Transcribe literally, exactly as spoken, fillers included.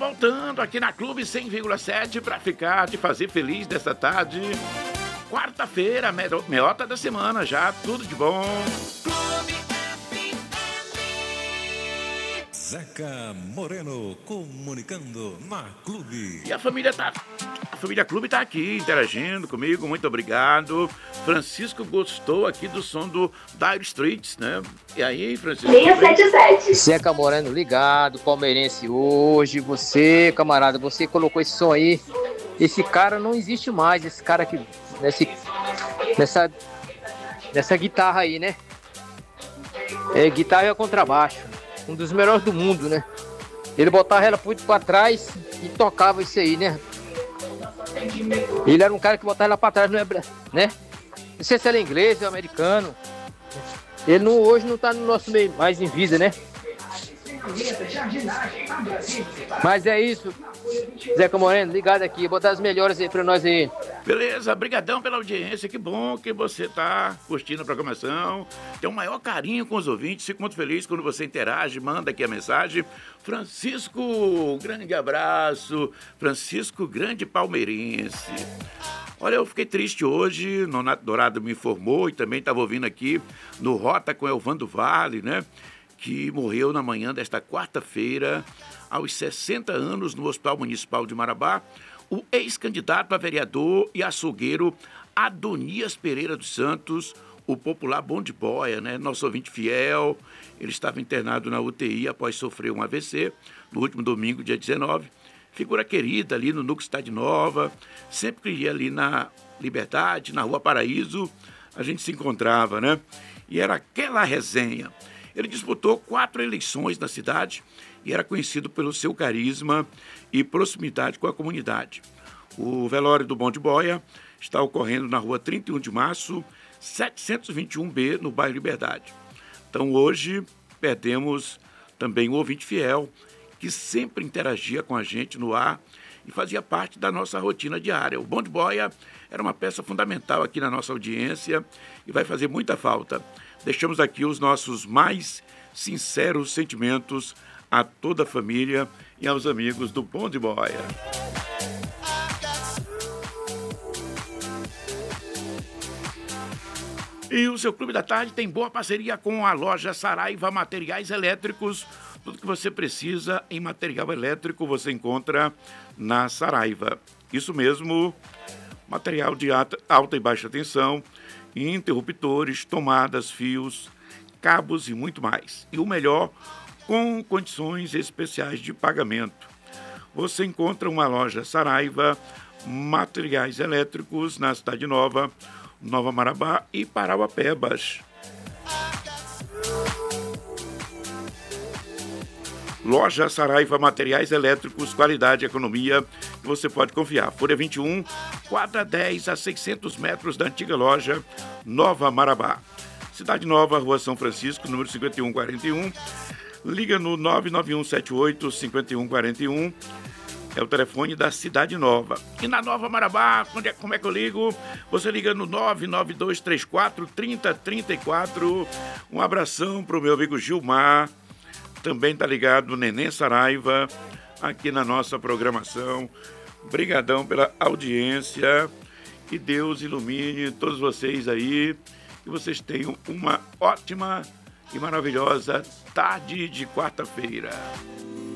voltando aqui na Clube cem vírgula sete para ficar, te fazer feliz desta tarde. Quarta-feira, meota da semana já, tudo de bom. Zeca Moreno comunicando na Clube. E a família tá, a família Clube tá aqui interagindo comigo, muito obrigado. Francisco gostou aqui do som do Dire Straits, né? E aí, Francisco? seiscentos e setenta e sete. Zeca Moreno ligado, palmeirense hoje. Você, camarada, você colocou esse som aí. Esse cara não existe mais, esse cara aqui, nesse, nessa, nessa guitarra aí, né? É guitarra e contrabaixo. Um dos melhores do mundo, né? Ele botava ela muito pra trás e tocava isso aí, né? Ele era um cara que botava ela pra trás, não é, né? Não sei se ele é inglês ou americano. Ele não, hoje não tá no nosso meio mais em vida, né? Mas é isso. Zeca Moreno, ligado aqui, botar as melhores aí pra nós aí. Beleza, brigadão pela audiência, que bom que você tá curtindo a programação, tem o maior carinho com os ouvintes, fico muito feliz quando você interage, manda aqui a mensagem. Francisco, grande abraço, Francisco, grande palmeirense. Olha, eu fiquei triste hoje, Nonato Dourado me informou e também estava ouvindo aqui no Rota com Elvando Vale, né, que morreu na manhã desta quarta-feira, aos sessenta anos, no Hospital Municipal de Marabá, o ex-candidato a vereador e açougueiro Adonias Pereira dos Santos, o popular Bom de Boia, né? Nosso ouvinte fiel. Ele estava internado na U T I após sofrer um A V C no último domingo, dia dezenove. Figura querida ali no Núcleo Cidade Nova, sempre que ia ali na Liberdade, na Rua Paraíso, a gente se encontrava, né? E era aquela resenha. Ele disputou quatro eleições na cidade e era conhecido pelo seu carisma e proximidade com a comunidade. O velório do Bom de Boia está ocorrendo na rua trinta e um de março, setecentos e vinte e um B, no bairro Liberdade. Então hoje perdemos também um ouvinte fiel que sempre interagia com a gente no ar e fazia parte da nossa rotina diária. O Bom de Boia era uma peça fundamental aqui na nossa audiência e vai fazer muita falta. Deixamos aqui os nossos mais sinceros sentimentos a toda a família e aos amigos do Bom de Boia. E o seu Clube da Tarde tem boa parceria com a loja Saraiva Materiais Elétricos. Tudo que você precisa em material elétrico você encontra na Saraiva. Isso mesmo, material de alta, alta e baixa tensão, interruptores, tomadas, fios, cabos e muito mais. E o melhor, com condições especiais de pagamento. Você encontra uma loja Saraiva Materiais Elétricos na Cidade Nova, Nova Marabá e Parauapebas. Loja Saraiva Materiais Elétricos, qualidade e economia que você pode confiar. Folha vinte e um, quadra dez, a seiscentos metros da antiga loja Nova Marabá. Cidade Nova, Rua São Francisco, número cinquenta e um quarenta e um. Liga no nove nove um sete oito cinco um quatro um. É o telefone da Cidade Nova. E na Nova Marabá, onde é, como é que eu ligo? Você liga no nove nove dois três quatro três zero três quatro. Um abração para o meu amigo Gilmar. Também está ligado o Neném Saraiva aqui na nossa programação. Obrigadão pela audiência. Que Deus ilumine todos vocês aí. Que vocês tenham uma ótima e maravilhosa tarde de quarta-feira.